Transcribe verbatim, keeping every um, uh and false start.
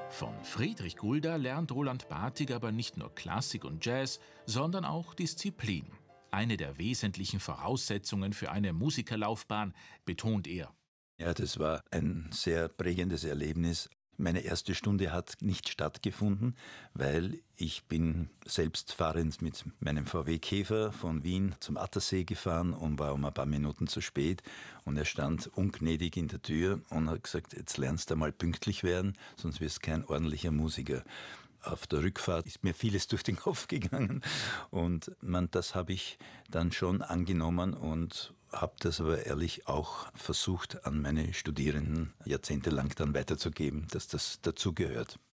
Von Friedrich Gulda lernt Roland Bartig aber nicht nur Klassik und Jazz, sondern auch Disziplin. Eine der wesentlichen Voraussetzungen für eine Musikerlaufbahn, betont er. Ja, das war ein sehr prägendes Erlebnis. Meine erste Stunde hat nicht stattgefunden, weil ich bin selbst fahrend mit meinem V W Käfer von Wien zum Attersee gefahren und war um ein paar Minuten zu spät. Und er stand ungnädig in der Tür und hat gesagt, jetzt lernst du mal pünktlich werden, sonst wirst du kein ordentlicher Musiker. Auf der Rückfahrt ist mir vieles durch den Kopf gegangen und man, das habe ich dann schon angenommen und habe das aber ehrlich auch versucht, an meine Studierenden jahrzehntelang dann weiterzugeben, dass das dazugehört.